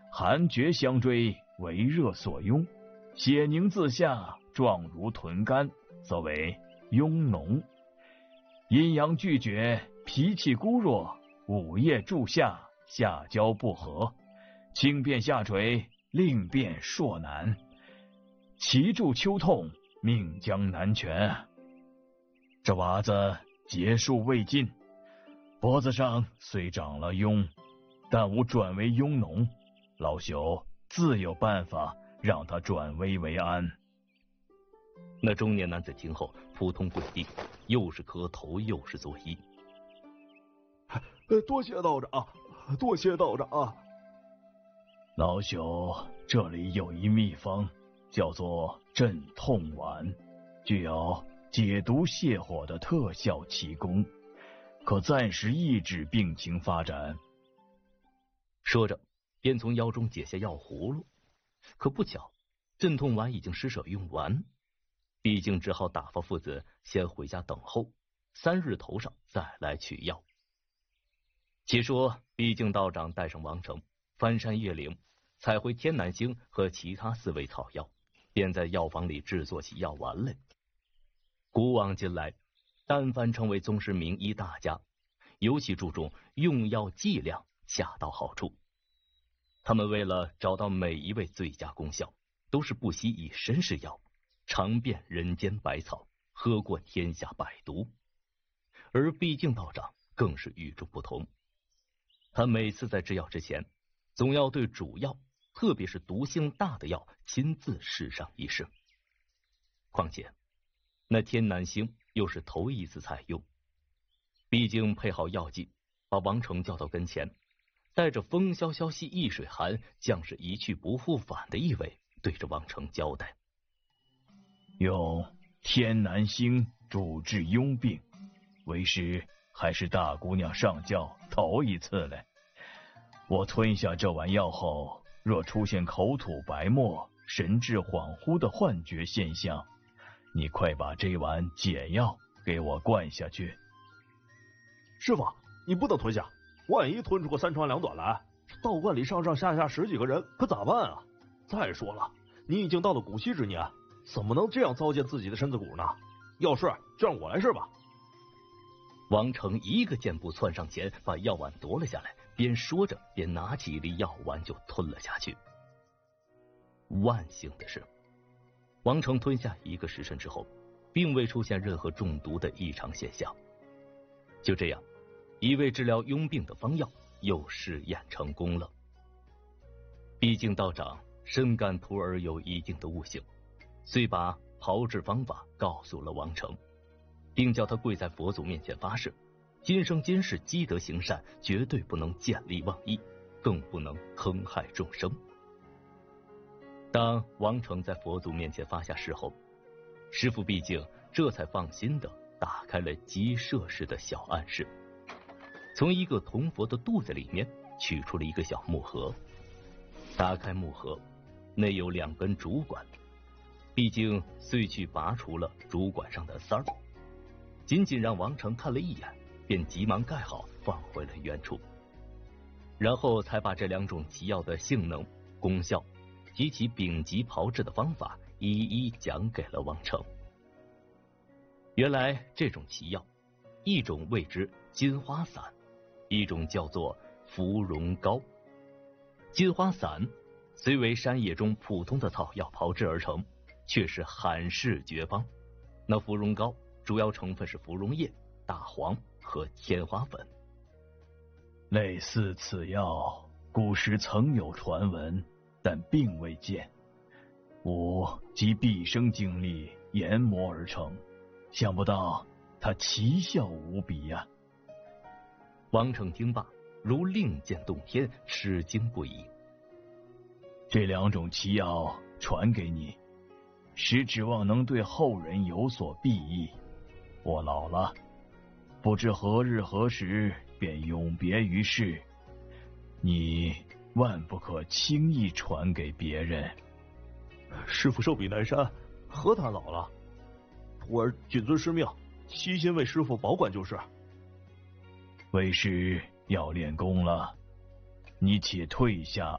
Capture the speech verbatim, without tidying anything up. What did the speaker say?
寒厥相追，为热所拥，血凝自下，状如豚肝，则为痈脓。阴阳俱绝，脾气孤弱，午夜助下，下焦不和，轻便下垂，令变硕难，脐柱秋痛，命将难全。这娃子结束未尽，脖子上虽长了痈，但无转为痈脓，老朽自有办法让他转危为安。 那中年男子听后扑通跪地，又是磕头又是作揖。 多谢道长，多谢道长。 老朽这里有一秘方，叫做镇痛丸，具有解毒泻火的特效奇功，可暂时抑制病情发展。 说着便从腰中解下药葫芦，可不巧镇痛丸已经施舍用完，毕竟只好打发父子先回家等候，三日头上再来取药。且说毕竟道长带上王成翻山越岭，采回天南星和其他四味草药，便在药房里制作起药丸来。古往今来，但凡成为宗师名医大家，尤其注重用药剂量恰到好处。他们为了找到每一味最佳功效，都是不惜以身试药，尝遍人间百草，喝过天下百毒。而毕竟道长更是与众不同，他每次在制药之前，总要对主药，特别是毒性大的药亲自试上一试。况且那天南星又是头一次采用，毕竟配好药剂，把王成叫到跟前，带着风萧萧兮易水寒，将是一去不复返的意味，对着王成交代： 用天南星主治痈病，为师还是大姑娘上轿头一次嘞。我吞下这丸药后，若出现口吐白沫、神志恍惚的幻觉现象，你快把这碗解药给我灌下去。 师傅，你不能吞下，万一吞出个三长两短来，道观里上上下下十几个人可咋办啊？再说了，你已经到了古稀之年，怎么能这样糟践自己的身子骨呢？要事就让我来试吧。 王成一个箭步窜上前，把药碗夺了下来，边说着边拿起一粒药丸就吞了下去。万幸的是，王成吞下一个时辰之后，并未出现任何中毒的异常现象。就这样，一味治疗痈病的方药又试验成功了。毕竟道长深感徒儿有一定的悟性，遂把炮制方法告诉了王成，并叫他跪在佛祖面前发誓，今生今世积德行善，绝对不能见利忘义，更不能坑害众生。当王成在佛祖面前发下誓后，师父毕竟这才放心的打开了鸡舍式的小暗室，从一个铜佛的肚子里面取出了一个小木盒，打开木盒，内有两根竹管，毕竟遂去拔除了竹管上的塞儿，仅仅让王成看了一眼，便急忙盖好放回了原处，然后才把这两种奇药的性能、功效及其丙级炮制的方法一一讲给了王成。原来这种奇药，一种谓之金花散，一种叫做芙蓉膏。金花散虽为山野中普通的草药炮制而成，却是罕世绝方。那芙蓉膏主要成分是芙蓉叶、大黄和天花粉。 类似此药，古时曾有传闻，但并未见。吾集毕生精力研磨而成，想不到它奇效无比呀、啊！ 王成听罢，如令箭动天，吃惊不已。 这两种奇药传给你，实指望能对后人有所裨益。我老了，不知何日何时便永别于世，你万不可轻易传给别人。 师父寿比南山，何谈老了？徒儿谨遵师命，悉心为师父保管就是。 为师要练功了，你且退下